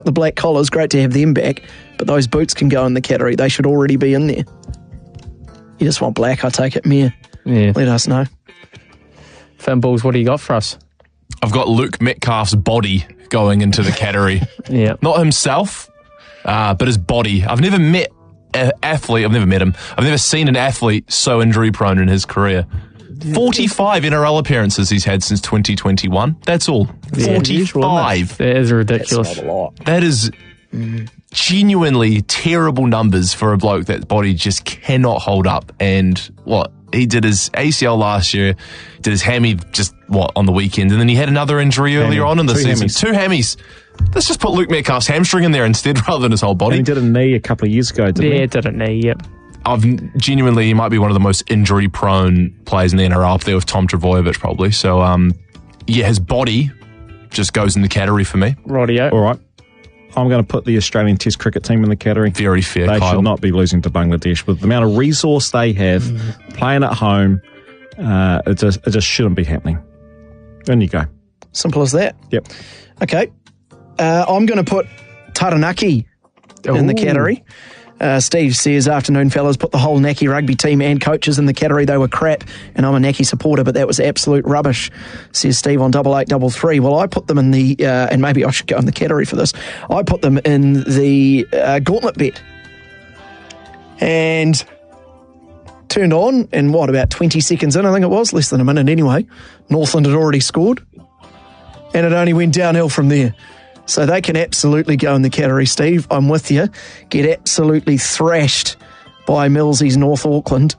The black collars, great to have them back, but those boots can go in the category. They should already be in there. You just want black, I take it, Mia. Yeah. Let us know. Finballs, what do you got for us? I've got Luke Metcalf's body going into the category. Yeah. Not himself, but his body. I've never met an athlete. I've never met him. I've never seen an athlete so injury-prone in his career. 45 NRL appearances he's had since 2021. That's all. Yeah, 45. That is ridiculous. That's not a lot. That is genuinely terrible numbers for a bloke that body just cannot hold up. And what? He did his ACL last year, did his hammy just, on the weekend, and then he had another injury earlier on in the season. Hammies. 2 hammies. Let's just put Luke Metcalf's hamstring in there instead rather than his whole And body. he did a knee a couple of years ago, didn't he? Yeah, didn't he? Yep. He might be one of the most injury-prone players in the NRL, up there with Tom Trbojevic probably. So, his body just goes in the category for me. Rightio. All right. I'm going to put the Australian Test cricket team in the category. Very fair, They Kyle. should not be losing to Bangladesh. With the amount of resource they have, playing at home, it just shouldn't be happening. In you go. Simple as that. Yep. Okay. I'm going to put Taranaki in the Ooh. category. Steve says, afternoon, fellas, put the whole Naki rugby team and coaches in the category. They were crap, and I'm a Naki supporter, but that was absolute rubbish, says Steve on 8833. Well, I put them in the, and maybe I should go in the category for this, I put them in the gauntlet bet. And turned on, and about 20 seconds in, I think it was, less than a minute anyway, Northland had already scored, and it only went downhill from there. So they can absolutely go in the category, Steve. I'm with you. Get absolutely thrashed by Millsy's North Auckland.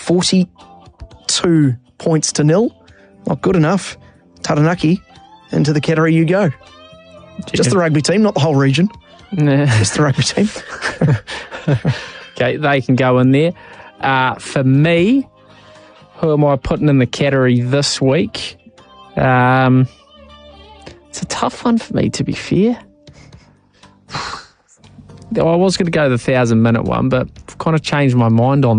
42 points to 0. Not good enough. Taranaki, into the category you go. Just the rugby team, not the whole region. Nah. Just the rugby team. Okay, they can go in there. For me, who am I putting in the category this week? It's a tough one for me, to be fair. I was going to go the 1,000-minute one, but I've kind of changed my mind on